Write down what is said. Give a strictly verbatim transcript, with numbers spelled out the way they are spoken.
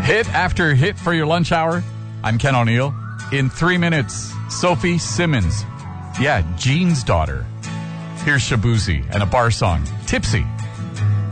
Hit after hit for your lunch hour. I'm Ken O'Neill. In three minutes, Sophie Simmons. Yeah, Gene's daughter. Here's Shabuzi and a bar song, Tipsy.